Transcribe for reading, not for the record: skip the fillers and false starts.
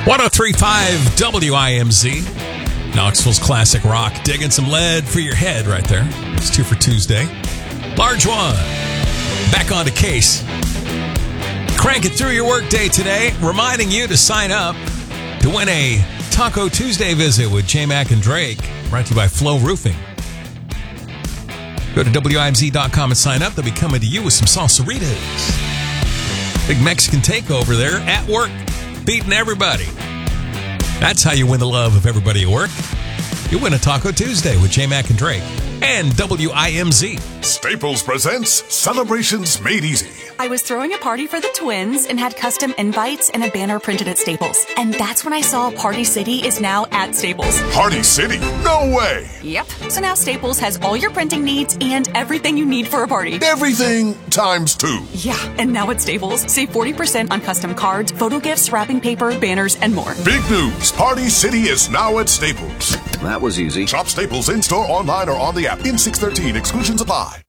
103.5 WIMZ. Knoxville's classic rock. Digging some lead for your head right there. It's 2 for Tuesday. Large one. Back on to Case. Crank it through your workday today. Reminding you to sign up to win a Taco Tuesday visit with J-Mac and Drake. Brought to you by Flow Roofing. Go to WIMZ.com and sign up. They'll be coming to you with some salsaritas. Big Mexican takeover there at work. Beating everybody. That's how you win the love of everybody at work. You win a Taco Tuesday with J-Mac and Drake and WIMZ. Staples presents Celebrations Made Easy. I was throwing a party for the twins and had custom invites and a banner printed at Staples. And that's when I saw Party City is now at Staples. Party City? No way! Yep. So now Staples has all your printing needs and everything you need for a party. Everything times 2. Yeah, and now at Staples, save 40% on custom cards, photo gifts, wrapping paper, banners, and more. Big news! Party City is now at Staples. That was easy. Shop Staples in-store, online, or on the app. In 613, exclusions apply.